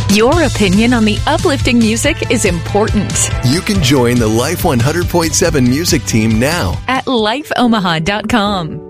Your opinion on the uplifting music is important. You can join the Life 100.7 music team now At lifeomaha.com.